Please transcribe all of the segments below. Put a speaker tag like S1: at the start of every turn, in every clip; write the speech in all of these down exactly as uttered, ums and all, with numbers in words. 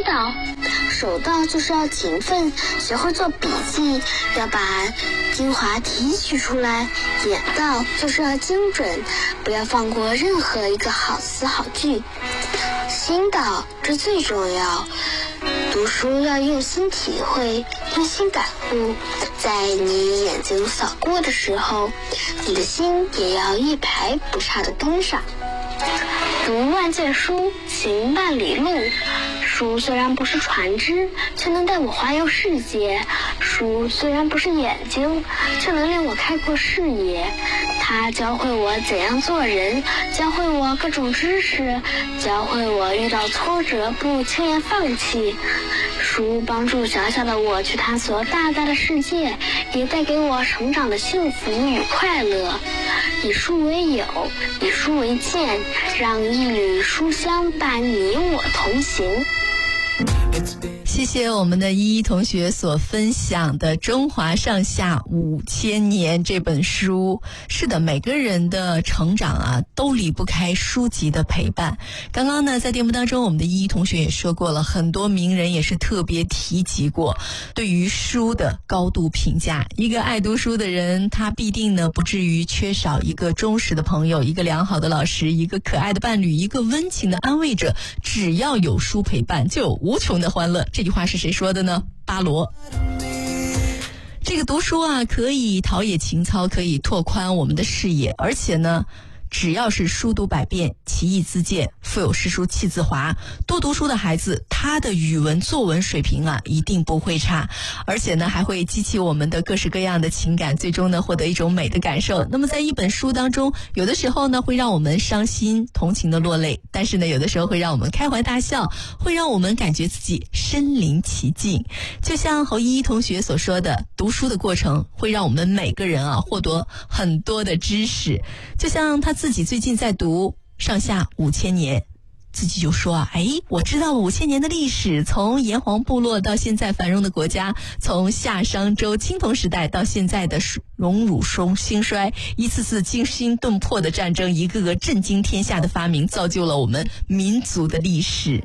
S1: 导，手到就是要勤奋，学会做笔记，要把精华提取出来；眼到就是要精准，不要放过任何一个好词好句；心到，这最重要，读书要用心体会，用心感悟，在你眼睛扫过的时候，你的心也要一排不差地跟上。读万卷书，行万里路。书虽然不是船只，却能带我环游世界；书虽然不是眼睛，却能令我开阔视野。它教会我怎样做人，教会我各种知识，教会我遇到挫折不轻言放弃。书帮助小小的我去探索大大的世界，也带给我成长的幸福与快乐。以书为友，以书为鉴，让一缕书香伴你我同行。
S2: 谢谢我们的依依同学所分享的《中华上下五千年》这本书。是的，每个人的成长啊，都离不开书籍的陪伴。刚刚呢，在节目当中，我们的依依同学也说过了，很多名人也是特别提及过对于书的高度评价。一个爱读书的人，他必定呢不至于缺少一个忠实的朋友，一个良好的老师，一个可爱的伴侣，一个温情的安慰者。只要有书陪伴，就有无穷的欢乐。这句话是谁说的呢？巴罗。这个读书啊，可以陶冶情操，可以拓宽我们的视野，而且呢，只要是书读百遍，其义自见，腹有诗书气自华。多读书的孩子，他的语文作文水平啊，一定不会差，而且呢，还会激起我们的各式各样的情感，最终呢，获得一种美的感受。那么在一本书当中，有的时候呢，会让我们伤心同情的落泪，但是呢，有的时候会让我们开怀大笑，会让我们感觉自己身临其境。就像侯依依同学所说的，读书的过程会让我们每个人啊，获得很多的知识。就像他自己最近在读上下五千年，自己就说啊，哎，我知道了五千年的历史，从炎黄部落到现在繁荣的国家，从夏商周青铜时代到现在的荣辱兴衰，一次次惊心动魄的战争，一个个震惊天下的发明，造就了我们民族的历史。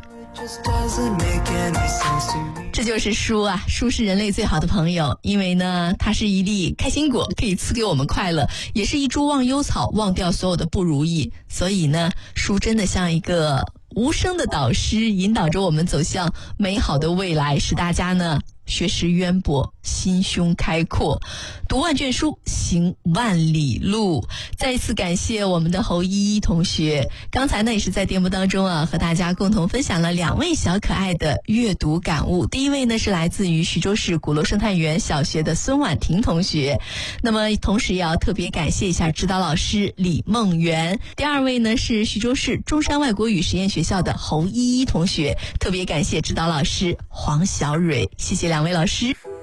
S2: 这就是书啊，书是人类最好的朋友，因为呢，它是一粒开心果，可以赐给我们快乐，也是一株忘忧草，忘掉所有的不如意。所以呢，书真的像一个无声的导师，引导着我们走向美好的未来，使大家呢学识渊博，心胸开阔，读万卷书，行万里路。再一次感谢我们的侯依依同学，刚才呢也是在节目当中啊，和大家共同分享了两位小可爱的阅读感悟。第一位呢是来自于徐州市鼓楼生态园小学的孙婉婷同学，那么同时也要特别感谢一下指导老师李梦圆。第二位呢是徐州市中山外国语实验学校的侯依依同学，特别感谢指导老师黄小蕊。谢谢两位老师。